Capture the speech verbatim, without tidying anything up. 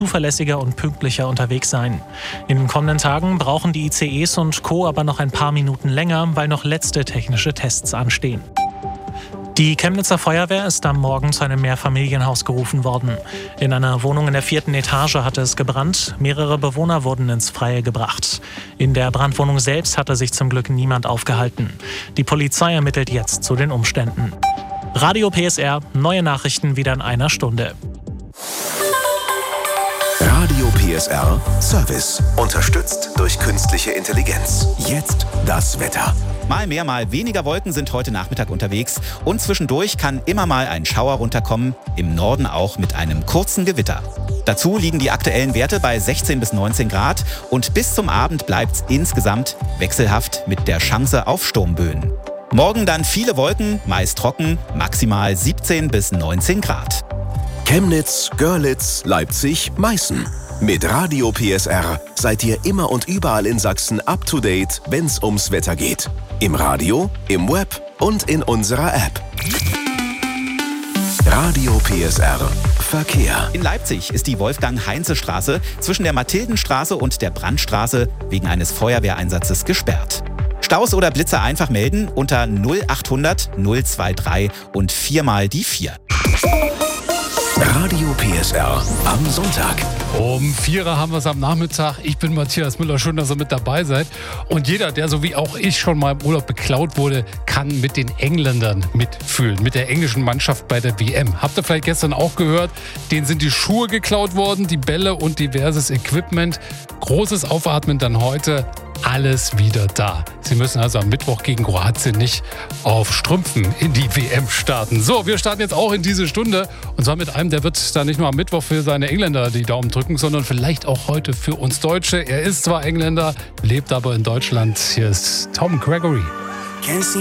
zuverlässiger und pünktlicher unterwegs sein. In den kommenden Tagen brauchen die I C Es und Co. aber noch ein paar Minuten länger, weil noch letzte technische Tests anstehen. Die Chemnitzer Feuerwehr ist am Morgen zu einem Mehrfamilienhaus gerufen worden. In einer Wohnung in der vierten Etage hatte es gebrannt. Mehrere Bewohner wurden ins Freie gebracht. In der Brandwohnung selbst hatte sich zum Glück niemand aufgehalten. Die Polizei ermittelt jetzt zu den Umständen. Radio P S R, neue Nachrichten wieder in einer Stunde. Radio P S R Service. Unterstützt durch künstliche Intelligenz. Jetzt das Wetter. Mal mehr, mal weniger Wolken sind heute Nachmittag unterwegs und zwischendurch kann immer mal ein Schauer runterkommen, im Norden auch mit einem kurzen Gewitter. Dazu liegen die aktuellen Werte bei sechzehn bis neunzehn Grad und bis zum Abend bleibt es insgesamt wechselhaft mit der Chance auf Sturmböen. Morgen dann viele Wolken, meist trocken, maximal siebzehn bis neunzehn Grad. Chemnitz, Görlitz, Leipzig, Meißen. Mit Radio P S R seid ihr immer und überall in Sachsen up to date, wenn's ums Wetter geht. Im Radio, im Web und in unserer App. Radio P S R Verkehr. In Leipzig ist die Wolfgang-Heinze-Straße zwischen der Mathildenstraße und der Brandstraße wegen eines Feuerwehreinsatzes gesperrt. Staus oder Blitze einfach melden unter null achthundert null dreiundzwanzig und viermal die vier. Radio P S R am Sonntag. Um vier Uhr haben wir es am Nachmittag. Ich bin Matthias Müller. Schön, dass ihr mit dabei seid. Und jeder, der so wie auch ich schon mal im Urlaub beklaut wurde, kann mit den Engländern mitfühlen. Mit der englischen Mannschaft bei der W M. Habt ihr vielleicht gestern auch gehört? Denen sind die Schuhe geklaut worden, die Bälle und diverses Equipment. Großes Aufatmen dann heute. Alles wieder da. Sie müssen also am Mittwoch gegen Kroatien nicht auf Strümpfen in die W M starten. So, wir starten jetzt auch in diese Stunde. Und zwar mit einem, der wird da nicht nur am Mittwoch für seine Engländer die Daumen drücken, sondern vielleicht auch heute für uns Deutsche. Er ist zwar Engländer, lebt aber in Deutschland. Hier ist Tom Gregory.